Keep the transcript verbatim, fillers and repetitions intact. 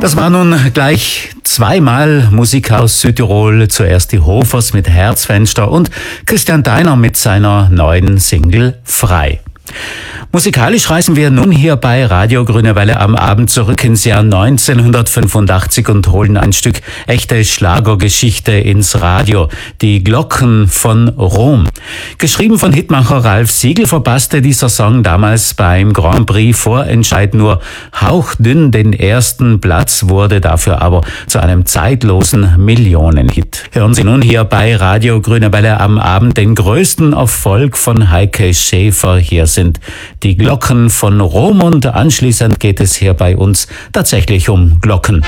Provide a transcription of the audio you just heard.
Das war nun gleich zweimal Musik aus Südtirol. Zuerst die Hofers mit Herzfenster und Christian Deiner mit seiner neuen Single Frei. Musikalisch reisen wir nun hier bei Radio Grüne Welle am Abend zurück ins Jahr neunzehnhundertfünfundachtzig und holen ein Stück echte Schlagergeschichte ins Radio. Die Glocken von Rom. Geschrieben von Hitmacher Ralf Siegel, verpasste dieser Song damals beim Grand Prix Vorentscheid nur hauchdünn den ersten Platz, wurde dafür aber zu einem zeitlosen Millionenhit. Hören Sie nun hier bei Radio Grüne Welle am Abend den größten Erfolg von Heike Schäfer. Hier sind die Glocken von Rom und anschließend geht es hier bei uns tatsächlich um Glocken.